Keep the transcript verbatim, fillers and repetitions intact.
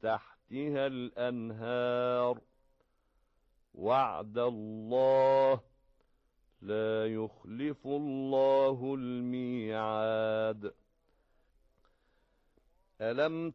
تحتها الأنهار وعد الله لا يخلف الله الميعاد. ألم